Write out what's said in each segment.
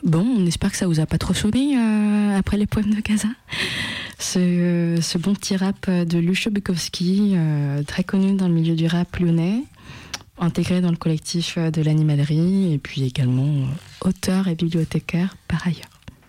Bon, on espère que ça vous a pas trop sonné après les poèmes de Gaza. Ce bon petit rap de Lucio Bukowski, très connu dans le milieu du rap lyonnais, intégré dans le collectif de l'animalerie et puis également auteur et bibliothécaire par ailleurs.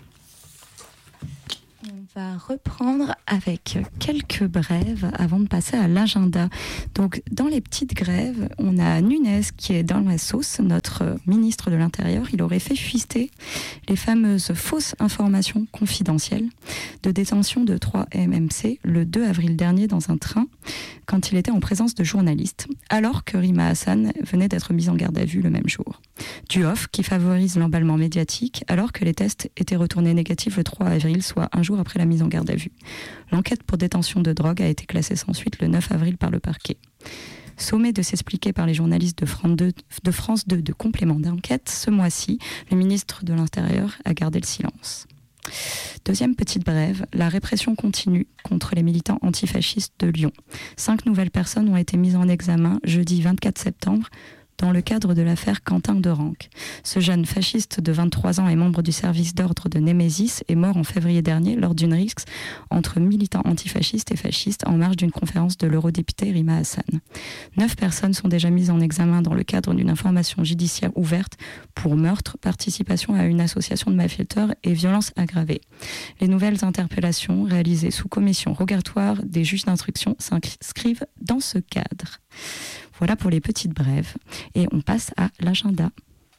On va reprendre avec quelques brèves avant de passer à l'agenda. Donc, dans les petites grèves, on a Nunez qui est dans la sauce, notre ministre de l'Intérieur. Il aurait fait fuiter les fameuses fausses informations confidentielles de détention de 3 MMC le 2 avril dernier dans un train quand il était en présence de journalistes, alors que Rima Hassan venait d'être mise en garde à vue le même jour. Du off qui favorise l'emballement médiatique alors que les tests étaient retournés négatifs le 3 avril, soit un jour après la mise en garde à vue. L'enquête pour détention de drogue a été classée sans suite le 9 avril par le parquet. Sommé de s'expliquer par les journalistes de France 2 de complément d'enquête, ce mois-ci, le ministre de l'Intérieur a gardé le silence. Deuxième petite brève, la répression continue contre les militants antifascistes de Lyon. 5 nouvelles personnes ont été mises en examen jeudi 24 septembre dans le cadre de l'affaire Quentin de Ranc. Ce jeune fasciste de 23 ans et membre du service d'ordre de Némésis est mort en février dernier lors d'une rixe entre militants antifascistes et fascistes en marge d'une conférence de l'eurodéputée Rima Hassan. 9 personnes sont déjà mises en examen dans le cadre d'une information judiciaire ouverte pour meurtre, participation à une association de malfaiteurs et violences aggravées. Les nouvelles interpellations réalisées sous commission rogatoire des juges d'instruction s'inscrivent dans ce cadre. Voilà pour les petites brèves. Et on passe à l'agenda.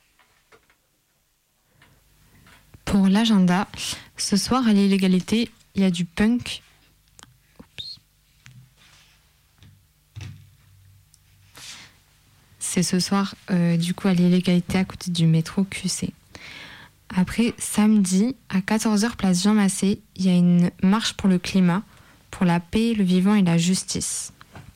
Pour l'agenda, ce soir à l'illégalité, il y a du punk. C'est ce soir, du coup, à l'illégalité à côté du métro QC. Après, samedi, à 14h, place Jean Massé, il y a une marche pour le climat, pour la paix, le vivant et la justice.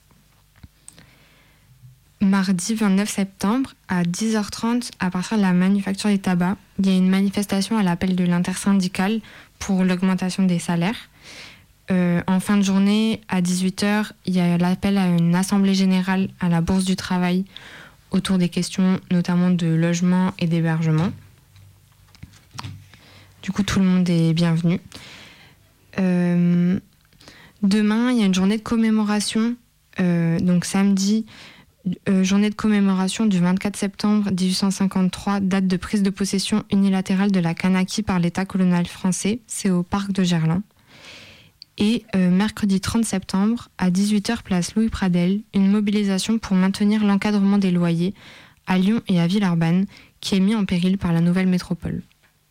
Mardi 29 septembre, à 10h30, à partir de la manufacture des tabacs, il y a une manifestation à l'appel de l'intersyndicale pour l'augmentation des salaires. En fin de journée, à 18h, il y a l'appel à une assemblée générale à la Bourse du Travail autour des questions notamment de logement et d'hébergement. Du coup, tout le monde est bienvenu. Demain, il y a une journée de commémoration, donc samedi, journée de commémoration du 24 septembre 1853, date de prise de possession unilatérale de la Kanaky par l'État colonial français. C'est au parc de Gerland. Et mercredi 30 septembre, à 18h, place Louis Pradel, une mobilisation pour maintenir l'encadrement des loyers à Lyon et à Villeurbanne, qui est mis en péril par la nouvelle métropole.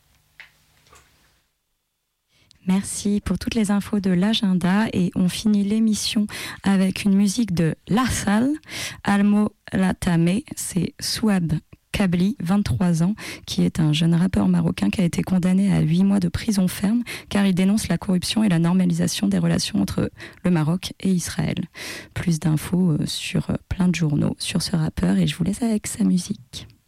Merci pour toutes les infos de l'agenda et on finit l'émission avec une musique de La Salle, Almo Latame, c'est Souab Kabli, 23 ans, qui est un jeune rappeur marocain qui a été condamné à 8 mois de prison ferme car il dénonce la corruption et la normalisation des relations entre le Maroc et Israël. Plus d'infos sur plein de journaux sur ce rappeur et je vous laisse avec sa musique.